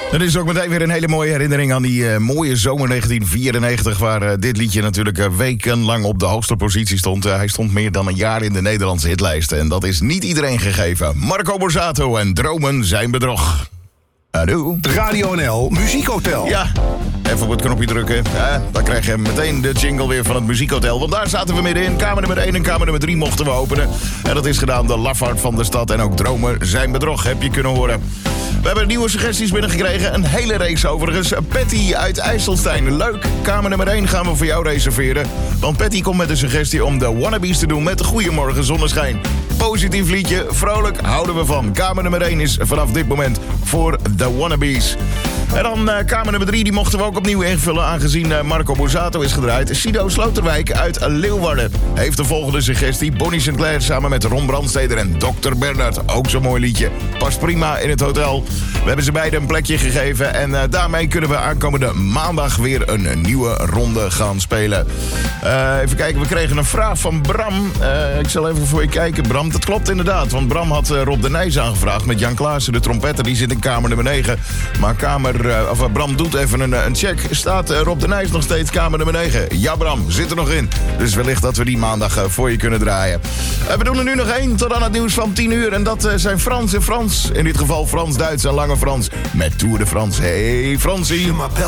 Er is ook meteen weer een hele mooie herinnering aan die mooie zomer 1994... waar dit liedje natuurlijk wekenlang op de hoogste positie stond. Hij stond meer dan een jaar in de Nederlandse hitlijsten. En dat is niet iedereen gegeven. Marco Borsato en Dromen zijn bedrog. Hallo. Radio NL Muziekhotel. Ja, even op het knopje drukken. Dan krijg je meteen de jingle weer van het Muziekhotel. Want daar zaten we middenin. Kamer nummer 1 en kamer nummer 3 mochten we openen. En dat is gedaan de lafaard van de stad. En ook Dromen zijn bedrog, heb je kunnen horen. We hebben nieuwe suggesties binnengekregen. Een hele reeks overigens. Patty uit IJsselstein. Leuk. Kamer nummer 1 gaan we voor jou reserveren. Want Patty komt met een suggestie om de Wannabies te doen met Goeiemorgen Zonneschijn. Positief liedje. Vrolijk houden we van. Kamer nummer 1 is vanaf dit moment voor de Wannabies. En dan kamer nummer 3, die mochten we ook opnieuw invullen... aangezien Marco Borsato is gedraaid. Sido Sloterwijk uit Leeuwarden heeft de volgende suggestie. Bonnie Sinclair samen met Ron Brandsteder en Dr. Bernard. Ook zo'n mooi liedje. Past prima in het hotel. We hebben ze beiden een plekje gegeven. En daarmee kunnen we aankomende maandag weer een nieuwe ronde gaan spelen. Even kijken, we kregen een vraag van Bram. Ik zal even voor je kijken, Bram. Dat klopt inderdaad, want Bram had Rob de Nijs aangevraagd... met Jan Klaassen, de trompetter, die zit in kamer nummer 9. Maar Bram doet even een check. Staat Rob de Nijs nog steeds kamer nummer 9? Ja, Bram, zit er nog in. Dus wellicht dat we die maandag voor je kunnen draaien. We doen er nu nog 1 tot aan het nieuws van 10 uur. En dat zijn Frans en Frans. In dit geval Frans-Duits en Lange Frans. Met Tour de France. Hey, Fransie.